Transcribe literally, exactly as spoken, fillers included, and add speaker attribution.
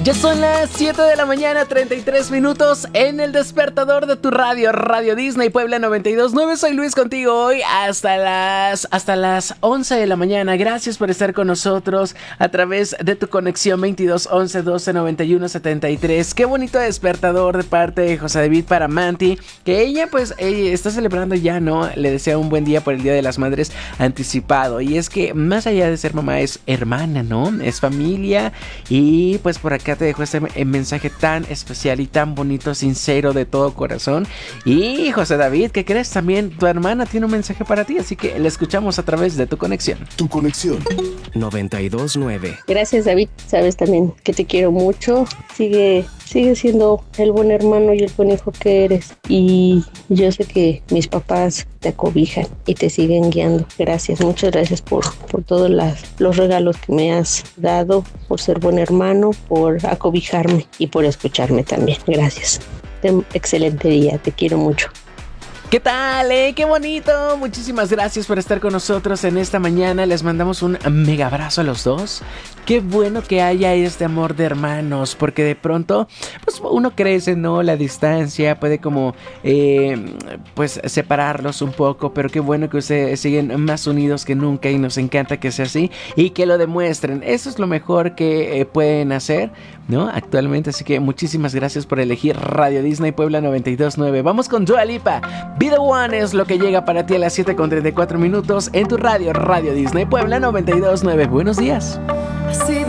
Speaker 1: Ya son las siete de la mañana, treinta y tres minutos en el despertador de tu radio, Radio Disney Puebla noventa y dos punto nueve. Soy Luis contigo hoy hasta las, hasta las once de la mañana. Gracias por estar con nosotros a través de tu conexión veintidós once doce noventa y uno setenta y tres. Qué bonito despertador de parte de José David para Manti, que ella pues ella está celebrando ya, ¿no? Le desea un buen día por el Día de las Madres anticipado. Y es que más allá de ser mamá es hermana, ¿no? Es familia. Y pues por acá te dejo este mensaje tan especial y tan bonito, sincero, de todo corazón. Y José David, ¿qué crees? También tu hermana tiene un mensaje para ti, así que le escuchamos a través de tu conexión.
Speaker 2: Tu conexión noventa y dos punto nueve.
Speaker 3: Gracias, David, sabes también que te quiero mucho. Sigue Sigue siendo el buen hermano y el buen hijo que eres. Y yo sé que mis papás te acobijan y te siguen guiando. Gracias, muchas gracias por, por todos las, los regalos que me has dado, por ser buen hermano, por acobijarme y por escucharme también. Gracias. Ten excelente día, te quiero mucho.
Speaker 1: ¿Qué tal, eh? ¡Qué bonito! Muchísimas gracias por estar con nosotros en esta mañana. Les mandamos un mega abrazo a los dos. Qué bueno que haya este amor de hermanos, porque de pronto pues uno crece, ¿no? La distancia puede como eh, pues separarlos un poco, pero qué bueno que ustedes siguen más unidos que nunca y nos encanta que sea así y que lo demuestren. Eso es lo mejor que eh, pueden hacer, ¿no? Actualmente, así que muchísimas gracias por elegir Radio Disney Puebla noventa y dos punto nueve. Vamos con Dua Lipa. Be the One es lo que llega para ti a las siete con treinta y cuatro minutos en tu radio, Radio Disney Puebla noventa y dos punto nueve. Buenos días.
Speaker 4: I see the